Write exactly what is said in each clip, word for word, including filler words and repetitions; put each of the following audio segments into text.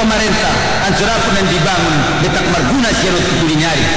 pemerintah ansurapun dan dibangun detak marguna sirut kulinyari.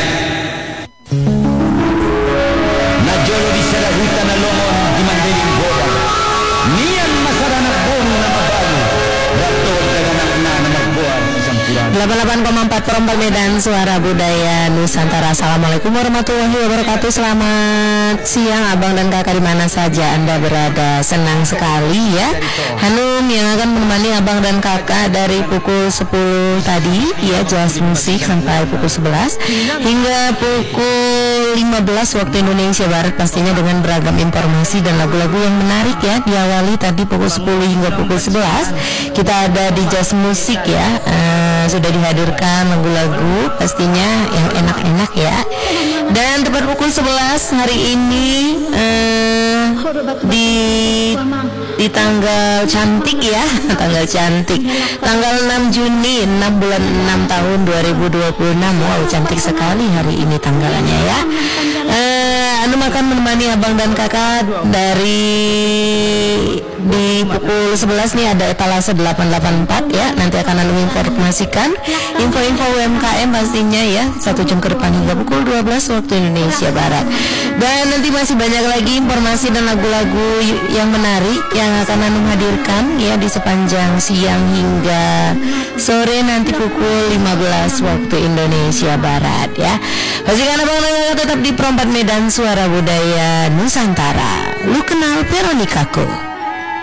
Najolo di sada hutan alongon di mandeling bodang. Nian masaranak bonu nama baru. Ratol daganak na nama buah sampuran. delapan puluh delapan koma empat Perompak Medan, Suara Budaya Nusantara. Assalamualaikum warahmatullahi wabarakatuh. Selamat siang abang dan kakak di mana saja Anda berada. Senang sekali ya Hanum yang akan menemani abang dan kakak dari pukul sepuluh tadi ya, Jazz Musik sampai pukul sebelas hingga pukul lima belas waktu Indonesia Barat, pastinya dengan beragam informasi dan lagu-lagu yang menarik ya. Diawali tadi pukul sepuluh hingga pukul sebelas kita ada di Jazz Musik ya. uh, sudah dihadirkan lagu-lagu pastinya yang enak-enak ya. Dan tepat pukul sebelas hari ini uh, di di tanggal cantik ya, tanggal cantik, tanggal enam Juni, enam bulan enam tahun dua ribu dua puluh enam. Wow, cantik sekali hari ini tanggalannya ya. Uh, Anu akan menemani abang dan kakak dari di pukul sebelas nih ada etalase delapan delapan empat ya. Nanti akan Anu informasikan info-info U M K M pastinya ya, satu jam ke depan hingga pukul dua belas waktu Indonesia Barat. Dan nanti masih banyak lagi informasi dan lagu-lagu yang menarik yang akan Anu hadirkan ya di sepanjang siang hingga sore nanti pukul lima belas waktu Indonesia Barat ya. Pastikan abang dan kakak tetap di Perompak Medan, Suara Budaya Nusantara. Lu kenal Veronica Ko?